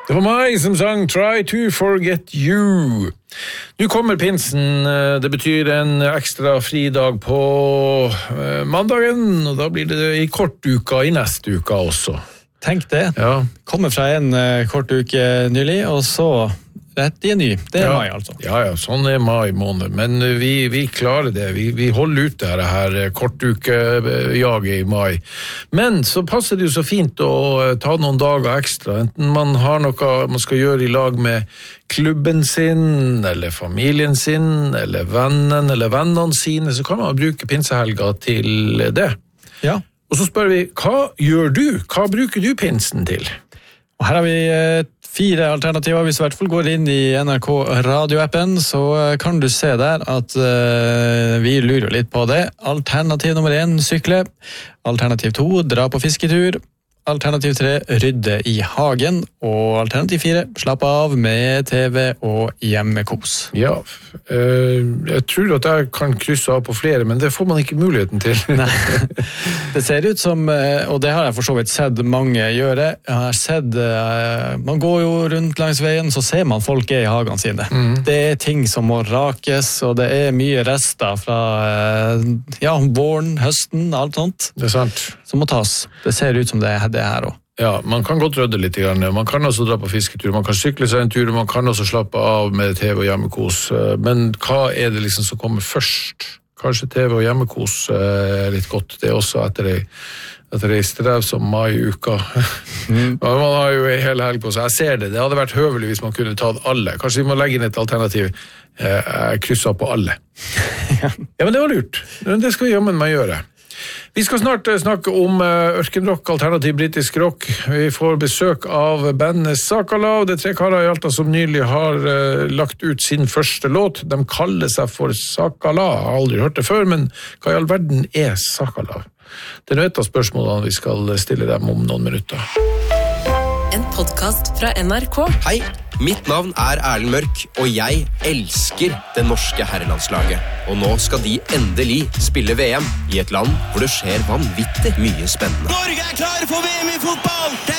Det var meg som sang Try to Forget You. Nå kommer pinsen, det betyr en ekstra fridag på mandagen, og da blir det i kortuka i neste uka også. Tenk det. Ja. Kommer fra en kort uke nylig, og så rett i en ny. Det mai, altså. Ja, sånn mai måned. Men vi klarer det. Vi holder ut det her kortukejaget i mai. Men så passer det jo så fint å ta noen dager ekstra. Enten man har noe man skal gjøre i lag med klubben sin, eller familien sin, eller vennen, eller vennene sine, så kan man bruke pinsehelga til det. Ja. Og så spør vi, hva gjør du? Hva bruker du pinsen til? Og her har vi 4 alternativer. Hvis du i hvert fall går inn i NRK radioappen, så kan du se der at vi lurer litt på det. Alternativ nummer 1, sykle. Alternativ 2, dra på fisketur. Alternativ 3, rydde i hagen. Og alternativ 4, slappe av med TV og hjemmekos. Ja, jeg tror at jeg kan krysse av på flere, men det får man ikke muligheten til. Nei, det ser ut som, og det har jeg for så vidt sett mange gjøre, jeg har sett, man går jo rundt langs veien, så ser man folk i hagene sine. Det er ting som må rakes, og det er mye rester fra våren, høsten, alt sånt. Det er sant. Som må tas. Det ser ut som det er her også. Ja, man kan godt rydde litt. Man kan også dra på fisketur, man kan sykle seg en tur, man kan også slappe av med TV og hjemmekos. Men hva er det liksom som kommer først? Kanskje TV og hjemmekos er litt godt. Det er også etter ei strevsom mai-uka. Man har jo en hel helg på seg. Jeg ser det. Det hadde vært høvelig hvis man kunne tatt alle. Kanskje vi må legge inn et alternativ. Jeg krysser på alle. Ja, men det var lurt. Det skal vi jammen meg gjøre. Vi skal snart snakke om ørkenrock, alternativ britisk rock. Vi får besøk av bandet Sakala, og det 3 karer i Alta som nylig har lagt ut sin første låt. De kaller seg for Sakala. Jeg har aldri hørt det før, men hva i all verden er Sakala? Det er et av spørsmålene vi skal stille dem om noen minutter. En podcast fra NRK. Hei, mitt navn er Erlend Mørk, og jeg elsker det norske herrelandslaget. Og nå skal de endelig spille VM i et land hvor det skjer vanvittig mye spennende. Norge er klar for VM i fotball!